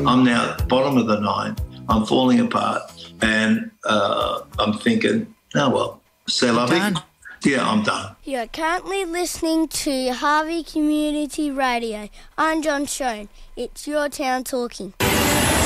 I'm now at the bottom of the ninth. I'm falling apart, and I'm thinking, oh well, c'est la vie. Yeah, I'm done. You're currently listening to Harvey Community Radio. I'm John Schoen. It's your town talking.